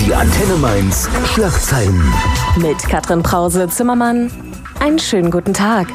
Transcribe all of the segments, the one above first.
Die Antenne Mainz Schlagzeilen. Mit Katrin Brause-Zimmermann. Einen schönen guten Tag.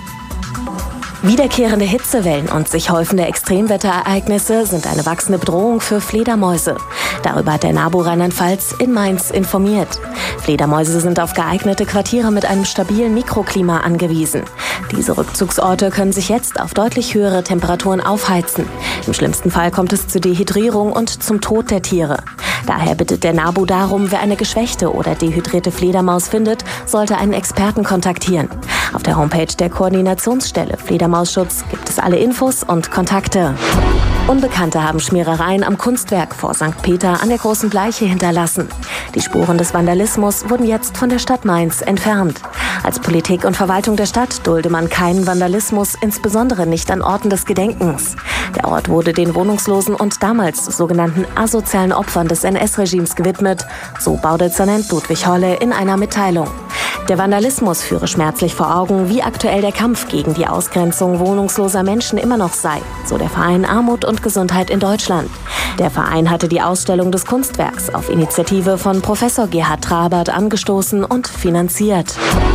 Wiederkehrende Hitzewellen und sich häufende Extremwetterereignisse sind eine wachsende Bedrohung für Fledermäuse. Darüber hat der NABU Rheinland-Pfalz in Mainz informiert. Fledermäuse sind auf geeignete Quartiere mit einem stabilen Mikroklima angewiesen. Diese Rückzugsorte können sich jetzt auf deutlich höhere Temperaturen aufheizen. Im schlimmsten Fall kommt es zu Dehydrierung und zum Tod der Tiere. Daher bittet der NABU darum, wer eine geschwächte oder dehydrierte Fledermaus findet, sollte einen Experten kontaktieren. Auf der Homepage der Koordinationsstelle Fledermausschutz gibt es alle Infos und Kontakte. Unbekannte haben Schmierereien am Kunstwerk vor St. Peter an der Großen Bleiche hinterlassen. Die Spuren des Vandalismus wurden jetzt von der Stadt Mainz entfernt. Als Politik und Verwaltung der Stadt dulde man keinen Vandalismus, insbesondere nicht an Orten des Gedenkens. Der Ort wurde den wohnungslosen und damals sogenannten asozialen Opfern des NS-Regimes gewidmet, so Baudezernent Ludwig Holle in einer Mitteilung. Der Vandalismus führe schmerzlich vor Augen, wie aktuell der Kampf gegen die Ausgrenzung wohnungsloser Menschen immer noch sei, so der Verein Armut und Gesundheit in Deutschland. Der Verein hatte die Ausstellung des Kunstwerks auf Initiative von Professor Gerhard Trabert angestoßen und finanziert.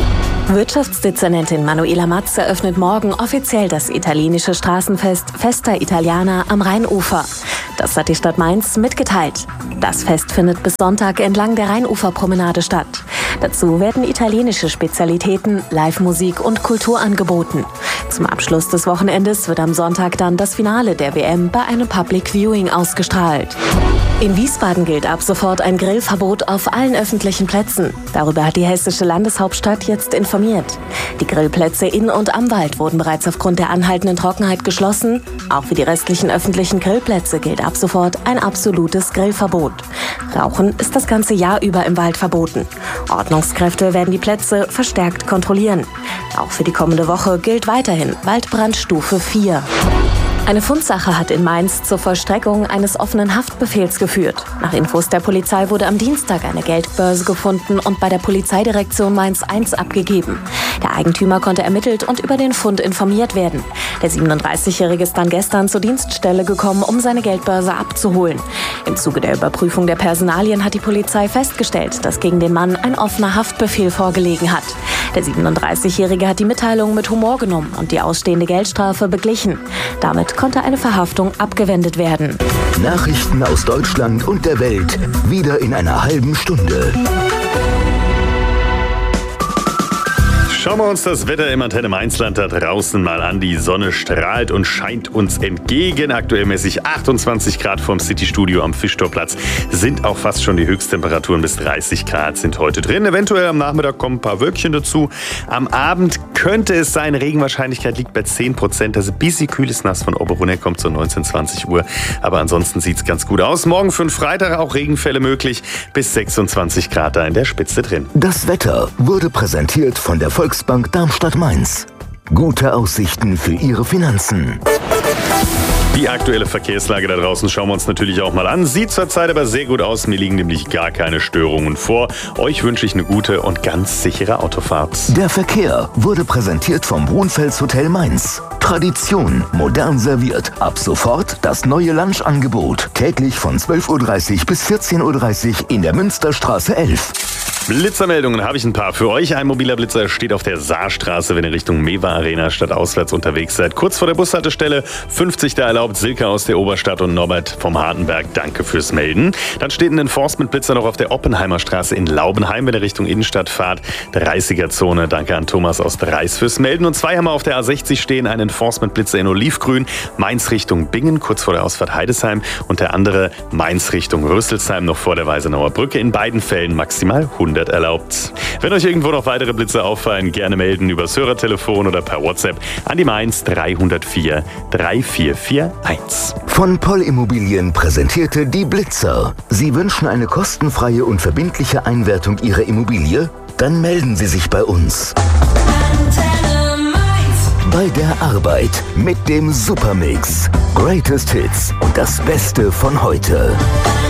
Wirtschaftsdezernentin Manuela Matz eröffnet morgen offiziell das italienische Straßenfest Festa Italiana am Rheinufer. Das hat die Stadt Mainz mitgeteilt. Das Fest findet bis Sonntag entlang der Rheinuferpromenade statt. Dazu werden italienische Spezialitäten, Live-Musik und Kultur angeboten. Zum Abschluss des Wochenendes wird am Sonntag dann das Finale der WM bei einem Public Viewing ausgestrahlt. In Wiesbaden gilt ab sofort ein Grillverbot auf allen öffentlichen Plätzen. Darüber hat die hessische Landeshauptstadt jetzt informiert. Die Grillplätze in und am Wald wurden bereits aufgrund der anhaltenden Trockenheit geschlossen. Auch für die restlichen öffentlichen Grillplätze gilt ab sofort ein absolutes Grillverbot. Rauchen ist das ganze Jahr über im Wald verboten. Ordnungskräfte werden die Plätze verstärkt kontrollieren. Auch für die kommende Woche gilt weiterhin Waldbrandstufe 4. Eine Fundsache hat in Mainz zur Vollstreckung eines offenen Haftbefehls geführt. Nach Infos der Polizei wurde am Dienstag eine Geldbörse gefunden und bei der Polizeidirektion Mainz 1 abgegeben. Der Eigentümer konnte ermittelt und über den Fund informiert werden. Der 37-Jährige ist dann gestern zur Dienststelle gekommen, um seine Geldbörse abzuholen. Im Zuge der Überprüfung der Personalien hat die Polizei festgestellt, dass gegen den Mann ein offener Haftbefehl vorgelegen hat. Der 37-Jährige hat die Mitteilung mit Humor genommen und die ausstehende Geldstrafe beglichen. Damit konnte eine Verhaftung abgewendet werden. Nachrichten aus Deutschland und der Welt wieder in einer halben Stunde. Schauen wir uns das Wetter im Antenne Mainzland da draußen mal an. Die Sonne strahlt und scheint uns entgegen. Aktuell mäßig 28 Grad vom City-Studio am Fischtorplatz. Sind auch fast schon die Höchsttemperaturen, bis 30 Grad sind heute drin. Eventuell am Nachmittag kommen ein paar Wölkchen dazu. Am Abend könnte es sein, Regenwahrscheinlichkeit liegt bei 10%. Also ein bisschen kühles Nass von Oberbrunner kommt so 19, 20 Uhr. Aber ansonsten sieht es ganz gut aus. Morgen für den Freitag auch Regenfälle möglich. Bis 26 Grad da in der Spitze drin. Das Wetter wurde präsentiert von der Volksbank Darmstadt-Mainz. Gute Aussichten für Ihre Finanzen. Die aktuelle Verkehrslage da draußen schauen wir uns natürlich auch mal an. Sieht zurzeit aber sehr gut aus. Mir liegen nämlich gar keine Störungen vor. Euch wünsche ich eine gute und ganz sichere Autofahrt. Der Verkehr wurde präsentiert vom Brunfels Hotel Mainz. Tradition, modern serviert. Ab sofort das neue Lunchangebot. Täglich von 12.30 Uhr bis 14.30 Uhr in der Münsterstraße 11. Blitzermeldungen habe ich ein paar für euch. Ein mobiler Blitzer steht auf der Saarstraße, wenn ihr Richtung Mewa Arena statt auswärts unterwegs seid. Kurz vor der Bushaltestelle 50 da erlaubt. Silke aus der Oberstadt und Norbert vom Hartenberg. Danke fürs Melden. Dann steht ein Enforcement-Blitzer noch auf der Oppenheimer Straße in Laubenheim, wenn ihr Richtung Innenstadt fahrt. 30er-Zone. Danke an Thomas aus Dreis fürs Melden. Und zwei haben wir auf der A60 stehen. Ein Enforcement-Blitzer in Olivgrün. Mainz Richtung Bingen, kurz vor der Ausfahrt Heidesheim. Und der andere Mainz Richtung Rüsselsheim, noch vor der Weisenauer Brücke. In beiden Fällen maximal 100 erlaubt. Wenn euch irgendwo noch weitere Blitze auffallen, gerne melden übers Hörertelefon oder per WhatsApp an die Mainz 304 3441. Von Poll Immobilien präsentierte die Blitzer. Sie wünschen eine kostenfreie und verbindliche Einwertung Ihrer Immobilie? Dann melden Sie sich bei uns. Bei der Arbeit mit dem Supermix. Greatest Hits und das Beste von heute.